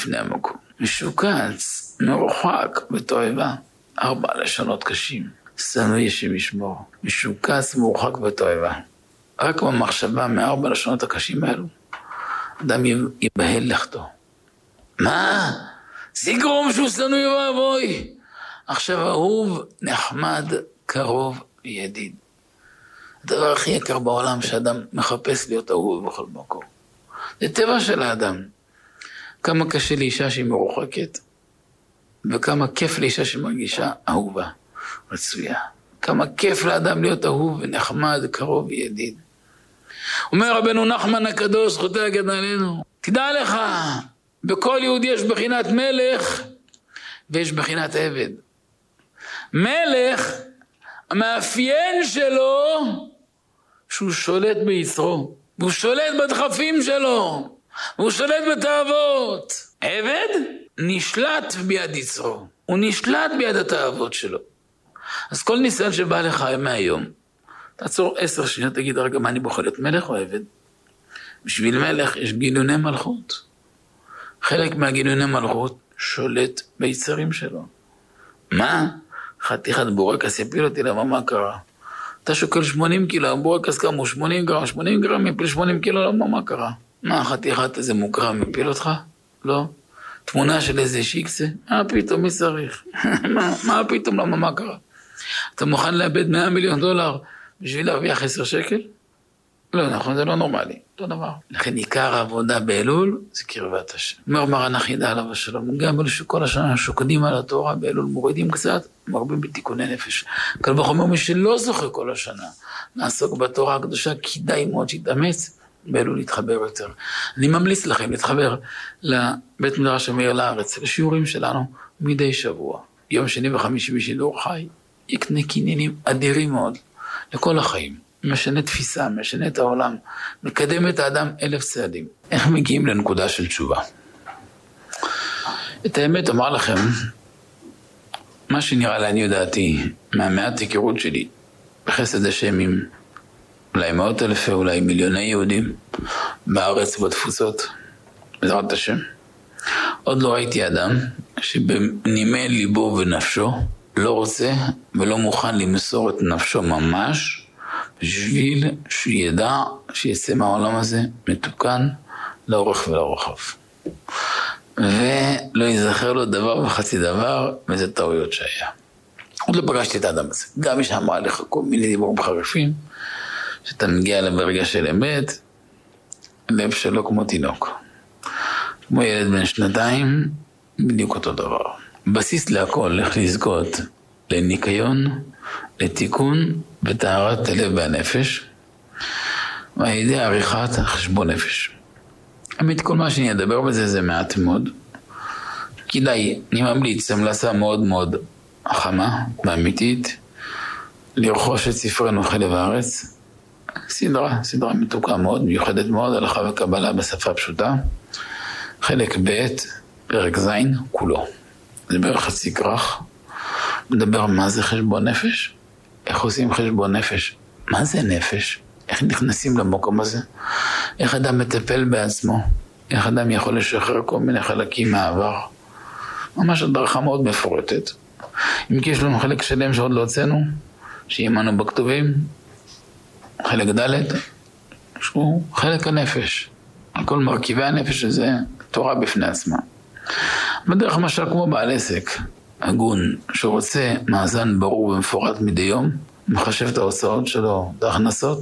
לפני המקום. משוקץ, מרוחק, בתועבה. 4 לשונות קשים. שנוא השם ישמור. משוקץ, מרוחק בתועבה. רק במחשבה מ4 לשונות הקשים האלו, אדם יבהל לכתו. מה? זה יגרום שהוא שנוא ואבוי. עכשיו אהוב, נחמד, קרוב וידיד. הדבר הכי יקר בעולם שאדם מחפש להיות אהוב בכל מקום. זה טבע של האדם. כמה קשה לאישה שהיא מרוחקת, וכמה כיף לאישה שמרגישה אהובה, רצויה. כמה כיף לאדם להיות אהוב ונחמד, קרוב וידיד. אומר רבנו נחמן הקדוש, זכותו יגן עלינו, תדע לך, בכל יהודי יש בחינת מלך ויש בחינת עבד. מלך, המאפיין שלו שהוא שולט ביצרו, והוא שולט בדחפים שלו, והוא שולט בתאוות. עבד נשלט ביד יצרו, הוא נשלט ביד התאוות שלו. אז כל ניסיון שבא לך מהיום, תעצור 10 שניות, תגיד רגע, מה אני בוחר להיות מלך או עבד? בשביל מלך יש גילוני מלכות. חלק מהגילוני מלכות שולט ביצרים שלו. מה? חתיכת בורקס יפיל אותי, למה מה קרה? אתה שוקל 80 קילו, הבורקס כמה 80 גרם, 80 גרם יפיל 80 קילו, למה מה קרה? מה, חתיכת איזה מוגרם יפיל אותך? לא. תמונה של איזה שיקסה? פתאום מי צריך? מה פתאום, למה מה קרה? אתה מוכן לאבד $100 מיליון בשביל להרוויח 10 שקל? לא, נכון, זה לא נורמלי, לא דבר. לכן עיקר העבודה באלול זה קרבת השם. אומר מרן החידה עליו השלום, גם אלו שכל השנה שוקדים על התורה, באלול מורידים קצת, מרבים בתיקוני נפש. קל וחומר מי שלא זוכה כל השנה, נעסוק בתורה הקדושה, כדאי מאוד שיתאמץ, באלול להתחבר יותר. אני ממליץ לכם להתחבר לבית מדרש המאיר לארץ, לשיעורים שלנו מדי שבוע, יום שני וחמישי בשידור חי, יקנה קניינים אדירים מאוד לכל החיים. משנה תפיסה, משנה את העולם, מקדם את האדם 1000 צעדים. איך מגיעים לנקודה של תשובה? את האמת אומר לכם, מה שנראה לעניות דעתי, מהמעט היכרות שלי, בחסד השם עם אולי 100,000, אולי מיליוני יהודים, בארץ ובתפוצות, בעזרת השם. עוד לא ראיתי אדם שבנימי ליבו ונפשו לא רוצה ולא מוכן למסור את נפשו ממש, בשביל שהוא ידע שיצא מהעולם הזה מתוקן לאורך ולרוחב. ולא יזכר לו דבר וחצי דבר, וזה טעויות שהיה. עוד לא פגשתי את האדם הזה. גם מי שאמרה לך כל מיני דיבורים חריפים, שאתה מגיע אליו ברגע של אמת, לב שלו כמו תינוק. כמו ילד בן 2, בדיוק אותו דבר. בסיס להכל, איך לזכות לניקיון, לתיקון וטהרת הלב והנפש, ועל ידי עריכת חשבון נפש. האמת, כל מה שאני אדבר בזה זה מעט מאוד. כדאי, אני ממליץ, המלצה מאוד מאוד חמה ואמיתית, לרכוש את ספרנו חלב הארץ, סדרה מתוקה מאוד, מיוחדת מאוד, הלכה וקבלה בשפה פשוטה, חלק ב' פרק ז' כולו. זה בערך חצי כרך, מדבר מה זה חשבון נפש, איך עושים חשבון נפש, מה זה נפש, איך נכנסים למקום הזה, איך אדם מטפל בעצמו, איך אדם יכול לשחרר כל מיני חלקים מהעבר. ממש הדרכה מאוד מפורטת. אם כי יש לנו חלק שלם שעוד לא הוצאנו, שאימנו בכתובים, חלק ד' שהוא חלק הנפש. על כל מרכיבי הנפש הזה תורה בפני עצמה. בדרך משל כמו בעל עסק, הגון, שרוצה מאזן ברור ומפורט מדי יום, מחשב את ההוצאות שלו, את ההכנסות,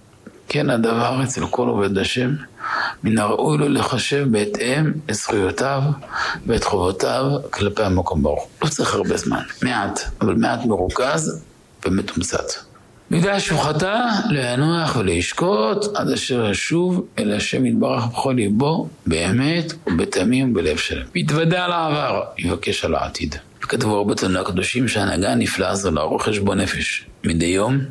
כן הדבר אצל כל עובד השם, מן הראוי לו לחשב בהתאם לזכויותיו ואת חובותיו כלפי המקום ברוך. לא צריך הרבה זמן, מעט, אבל מעט מרוכז ומתומצת. בגלל שהוא חטא, לינוח ולשקוט עד אשר ישוב אל השם יתברך בכל ליבו, באמת ובתמים בלב שלם. יתוודע על העבר, יבקש על העתיד. כתבו רבותינו הקדושים שההנהגה הנפלאה הזו לערוך חשבון נפש מדי יום,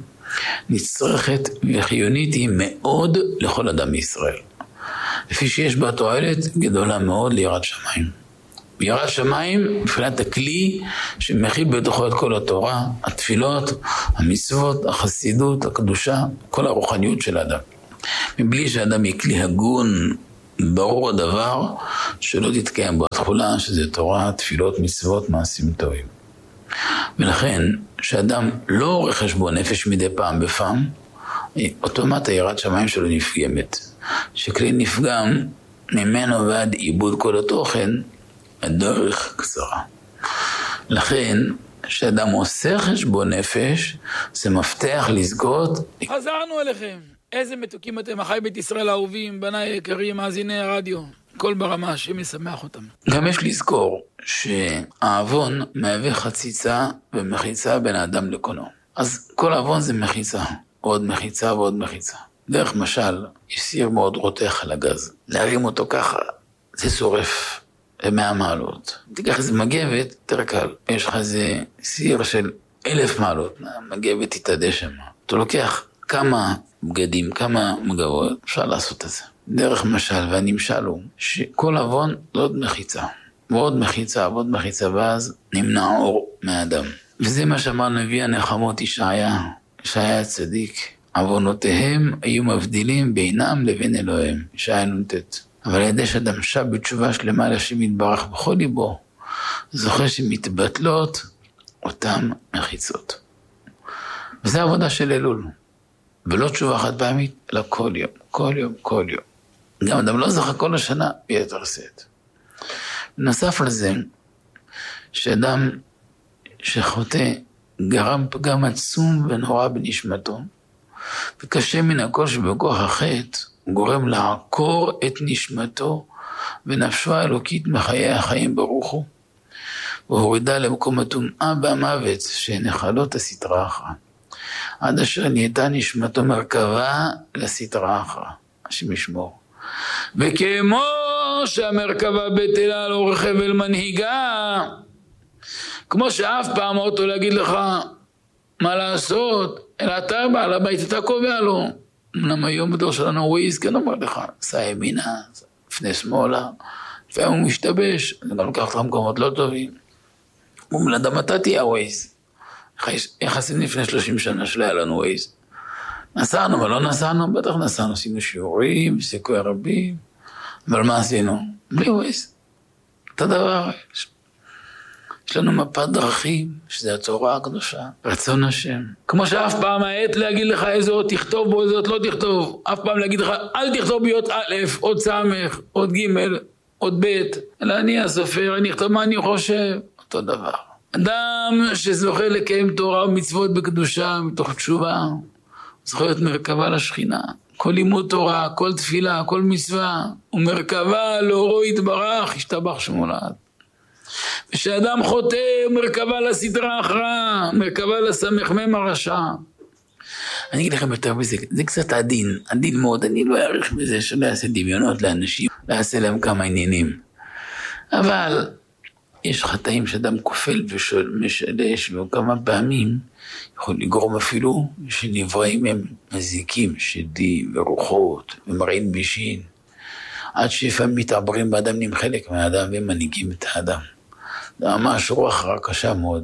נצרכת וחיונית היא מאוד לכל אדם בישראל. לפי שיש בה תועלת גדולה מאוד ליראת שמיים. יראת שמיים מבחינת הכלי שמכיל בתוכו את כל התורה, התפילות, המצוות, החסידות, הקדושה, כל הרוחניות של האדם. מבלי שהאדם יהיה כלי הגון ברור הדבר שלא תתקיים בו התחולה, שזה תורה, תפילות, מצוות, מעשים טובים. ולכן, שאדם לא עורך חשבון נפש מדי פעם בפעם, אוטומט היראת שמיים שלו נפגמת. שכלי נפגם ממנו ועד איבוד כל התוכן, הדרך קצרה. לכן, שאדם עושה חשבון נפש, זה מפתח לזכות. חזרנו אליכם. איזה מתוקים אתם, אחי בית ישראל האהובים, בניי היקרים, מאזיני הרדיו. כל ברמה, השם ישמח אותם. גם יש לזכור שהאבון מהווה חציצה ומחיצה בין האדם לקונו. אז כל אבון זה מחיצה, עוד מחיצה ועוד מחיצה. דרך משל, יש סיר מאוד רותח על הגז. להרים אותו ככה, זה שורף 100 מעלות. תיקח איזה מגבת, יותר קל. יש לך איזה סיר של 1000 מעלות, המגבת תתעדה שם. אתה לוקח כמה בגדים, כמה מגבות, אפשר לעשות את זה. דרך משל, והנמשל הוא שכל אבון זה עוד מחיצה. ועוד מחיצה, ועוד מחיצה, ואז נמנע אור מהאדם. וזה מה שאמר נביא הנחמות ישעיה הצדיק. עוונותיהם היו מבדילים בינם לבין אלוהים. ישעיה נ"ט. אבל ידי שאדם שב בתשובה שלמה לשם יתברך בכל ליבו, זוכר שמתבטלות אותם מחיצות. וזו העבודה של אלול. ולא תשובה חד פעמית, אלא כל יום, כל יום, כל יום. גם אדם לא זכה כל השנה, ביתר שאת. נוסף לזה, שאדם שחוטא גרם פגם עצום ונורא בנשמתו, וקשה מן הכל שבכוח החטא הוא גורם לעקור את נשמתו ונפשו האלוקית מחיי החיים ברוך הוא, והורידה למקום הטומאה והמוות שנחלות הסתרה אחרא. עד אשר נהייתה נשמתו מרכבה לסתרה אחרא, השם ישמור. וכמו שהמרכבה בטלה על אורך חבל מנהיגה, כמו שאף פעם אותו להגיד לך מה לעשות, אלא אתה בעל הבית, אתה קובע לו. אמנם היום בדור שלנו ווייז כן אומר לך, סע ימינה, לפני שמאלה, לפעמים הוא משתבש, זה גם לקח לך מקומות לא טובים. הוא מלאדם אתה תהיה ווייז. איך עשינו לפני 30 שנה שלא היה לנו ווייז? נסענו, אבל לא נסענו, בטח נסענו, עשינו שיעורים, סיכוי רבים, אבל מה עשינו? בלי ווייז. אותו דבר, יש לנו מפת דרכים, שזה התורה הקדושה, רצון השם. כמו שאף פעם העת להגיד לך איזה עוד תכתוב בו, איזה עוד לא תכתוב. אף פעם להגיד לך, אל תכתוב ביות א', עוד סמך, עוד ג', עוד ב', אלא אני הסופר, אני אכתוב מה אני חושב. אותו דבר. אדם שזוכה לקיים תורה ומצוות בקדושה, מתוך תשובה, זוכה להיות מרכבה לשכינה. כל לימוד תורה, כל תפילה, כל מצווה, ומרכבה לאורו יתברך, ישתבח שמו לעד. ושאדם חוטא, מרכבה לסדרה אחרא, מרכבה לסמ"ם הרשע. אני אגיד לכם יותר בזה, זה קצת עדין מאוד, אני לא אעריך בזה שלא יעשה דמיונות לאנשים, לא יעשה להם כמה עניינים. אבל יש חטאים שאדם כופל ומשלש, וכמה פעמים יכול לגרום אפילו שנבראים הם מזיקים, שדים ורוחות ומרעין בישין, עד שלפעמים מתעברים באדם נם חלק מהאדם ומנהיגים את האדם. זה ממש רוח רע קשה מאוד.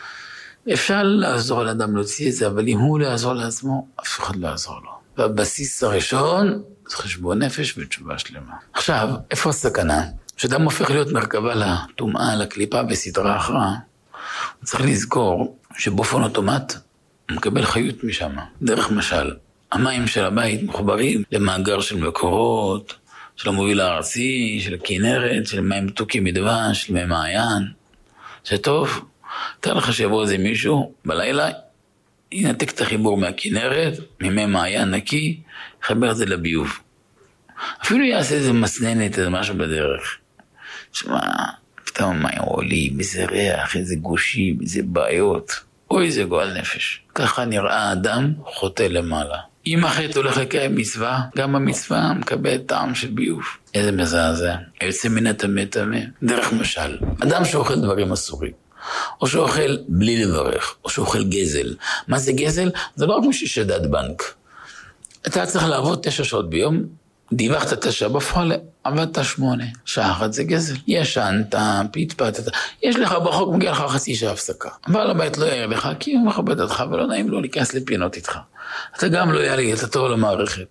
אפשר לעזור לאדם להוציא את זה, אבל אם הוא לא יעזור לעצמו, אף אחד לא יעזור לו. והבסיס הראשון זה חשבון נפש ותשובה שלמה. עכשיו, איפה הסכנה? כשאדם הופך להיות מרכבה לטומאה, לקליפה בסדרה אחרא, הוא צריך לזכור שבאופן אוטומט הוא מקבל חיות משם. דרך משל, המים של הבית מחוברים למאגר של מקורות, של המוביל הארצי, של הכנרת, של מים מתוקים מדבש, של מי מעיין. זה טוב, תאר לך שיבוא איזה מישהו בלילה, ינתק את החיבור מהכנרת, ממי מעיין נקי, יחבר את זה לביוב. אפילו יעשה איזה מסננת, איזה משהו בדרך. שמה, פתאום המים עולים, איזה ריח, איזה גושים, איזה בעיות. אוי, זה גועל נפש. ככה נראה האדם חוטא למעלה. אם החטא הולך לקיים מצווה, גם המצווה מקבל טעם של ביוב. איזה מזעזע. יוצא מן הטמא טמא. דרך משל, אדם שאוכל דברים אסורים, או שאוכל בלי לברך, או שאוכל גזל. מה זה גזל? זה לא רק מי ששדד בנק. אתה צריך לעבוד 9 שעות ביום, דיווחת 9, בפועל עבדת 8. שעה אחת זה גזל. ישנת, פטפטת. יש לך בחוק, מגיע לך חצי שעה הפסקה. אבל הבית לא יעיר לך, כי הוא מכבד אותך, ולא נעים לו להיכנס לפינות איתך. אתה גם לא יעלה, אתה טוב למערכת.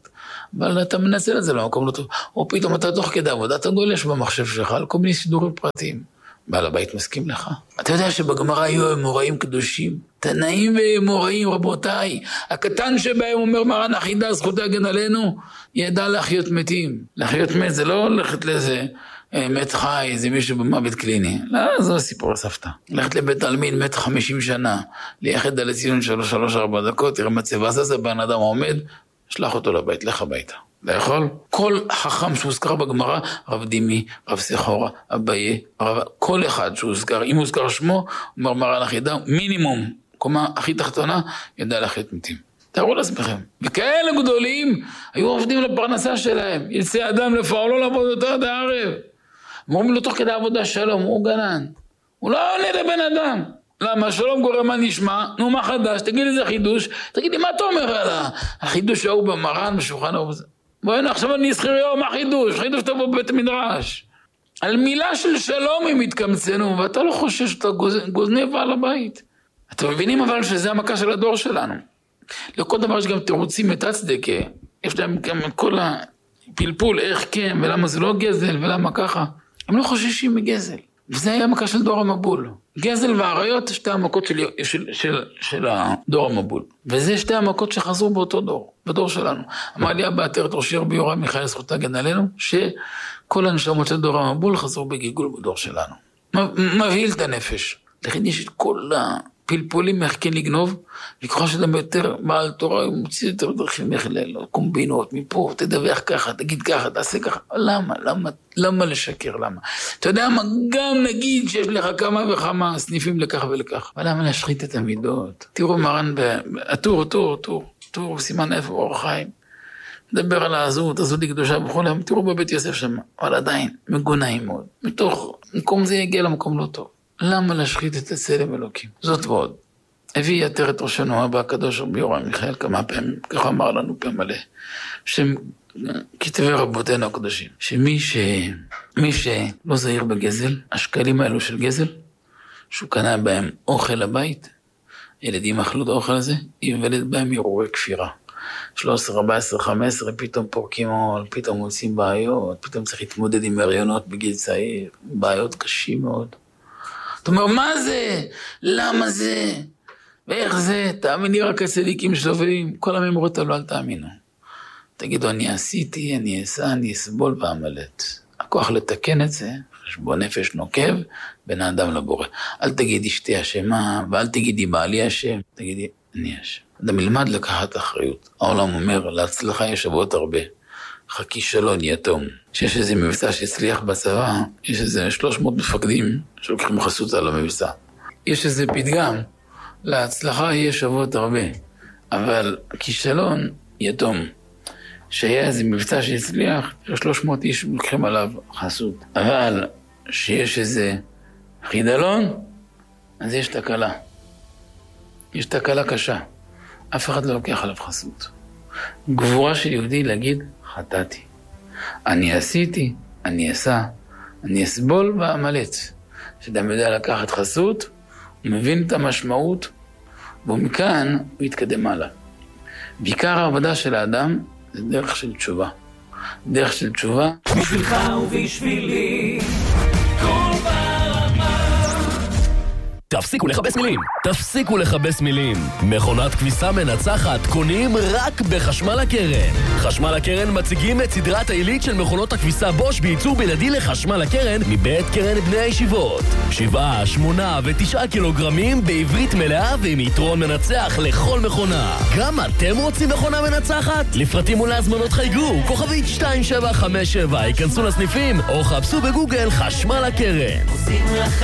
אבל אתה מנצל את זה למקום לא טוב. או פתאום אתה תוך כדי עבודה, אתה גולש במחשב שלך על כל מיני סידורים פרטיים. בעל הבית מסכים לך. אתה יודע שבגמרא היו אמוראים קדושים, תנאים ואמוראים רבותיי. הקטן שבהם אומר מרן החידה, זכותה הגן עלינו, ידע להחיות מתים. להחיות מת זה לא ללכת לאיזה מת חי, זה מישהו במוות קליני. לא, זה סיפור הסבתא. ללכת לבית עלמין, מת 50 שנה, ליחד על הציון 3-4 דקות, תראה מצבה זזה, בן אדם עומד, שלח אותו לבית, לך הביתה. לאכול? כל חכם שהוזכר בגמרא, רב דימי, רב סחורה, אביי, כל אחד שהוזכר, אם הוזכר שמו, אומר מרן החידה, מינימום, קומה הכי תחתונה, ידע להחיות מתים. תארו לעצמכם. וכאלה גדולים, היו עובדים לפרנסה שלהם, יצא אדם לפעולו לעבודתו עד הערב. אומרים לו תוך כדי עבודה שלום, הוא גנן. הוא לא עונה לבן אדם. למה? שלום גורם מה נשמע, נו מה חדש, תגיד לי זה חידוש, תגיד לי מה אתה אומר על החידוש ההוא במרן, בשולחן ההוא בזה. בואי עכשיו אני אזכיר יום, מה חידוש? חידוש תבוא בבית המדרש. על מילה של שלום הם התקמצנו, ואתה לא חושב שאתה גוזנב על הבית. אתם מבינים אבל שזה המכה של הדור שלנו. לכל דבר יש גם תירוצים את הצדקה, יש להם גם כל הפלפול, איך כן, ולמה זה לא גזל, ולמה ככה. הם לא חוששים מגזל. וזה היה המכה של דור המבול. גזל והעריות, שתי המכות של הדור המבול. וזה שתי המכות שחזרו באותו דור, בדור שלנו. אמר לי אבא עטרת ראשי רבי יוראי מיכאל זכותה הגן עלינו, שכל הנשמות של דור המבול חזרו בגיגול בדור שלנו. מבהיל את הנפש. לכן יש את כל הפלפולים איך כן לגנוב, וככל שאדם יותר בעל תורה, הוא מוציא יותר דרכים איך קומבינות, מפה, תדווח ככה, תגיד ככה, תעשה ככה. למה לשקר? למה? אתה יודע מה, גם נגיד שיש לך כמה וכמה סניפים לכך ולכך. אבל למה להשחית את המידות? תראו מרן טור, סימן איפה אור חיים. מדבר על הזהות לקדושה בכל יום, תראו בבית יוסף שם, אבל עדיין, מגונאים מאוד. מתוך מקום זה יגיע למקום לא טוב. למה להשחית את הצלם אלוקים? זאת ועוד. הביא יתר את ראשנו הבא הקדוש רבי יוראי מיכאל כמה פעמים, ככה אמר לנו פעם מלא, שכתבי רבותינו הקדושים, שמי שלא זהיר בגזל, השקלים האלו של גזל, שהוא קנה בהם אוכל לבית, ילדים אכלו את האוכל הזה, יוולד בהם ירורי כפירה. 13, 14, 15, פתאום פורקים עול, פתאום מוצאים בעיות, פתאום צריך להתמודד עם הריונות בגיל צעיר, בעיות קשים מאוד. זאת אומרת, מה זה? למה זה? ואיך זה? תאמיני רק הצדיקים שטובים, כל המאמרות עלו, אל תאמינו. תגידו, אני עשיתי, אני אעשה, אני אסבול ואמלט. הכוח לתקן את זה, חשבון נפש נוקב, בין האדם לבורא. אל תגידי אשתי אשמה, ואל תגידי בעלי אשם, תגידי, אני אשם. אדם ילמד לקחת אחריות. העולם אומר, להצלחה יש אבות הרבה. הכישלון יתום. שיש איזה מבצע שהצליח בצבא, יש איזה 300 מפקדים שלוקחים חסות על המבצע. יש איזה פתגם, להצלחה יש אבות הרבה, אבל הכישלון יתום. שהיה איזה מבצע שהצליח, 300 איש לוקחים עליו חסות. אבל שיש איזה חידלון, אז יש תקלה. יש תקלה קשה. אף אחד לא לוקח עליו חסות. גבורה של יהודי להגיד, חטאתי. אני עשיתי, אני אעשה, אני אסבול ואמלט. שאדם יודע לקחת חסות, הוא מבין את המשמעות, ומכאן הוא יתקדם הלאה. בעיקר העבודה של האדם זה דרך של תשובה. דרך של תשובה. בשבילך ובשבילי, כל ברמה. תפסיקו לכבס מילים, תפסיקו לכבס מילים. מכונת כביסה מנצחת קונים רק בחשמל הקרן. חשמל הקרן מציגים את סדרת העילית של מכונות הכביסה בוש בייצור בלעדי לחשמל הקרן מבית קרן בני הישיבות. 7, 8 ו9 קילוגרמים בעברית מלאה ועם יתרון מנצח לכל מכונה. גם אתם רוצים מכונה מנצחת? לפרטים ולהזמנות חייגו, כוכבית 2757, ייכנסו לסניפים או חפשו בגוגל חשמל הקרן.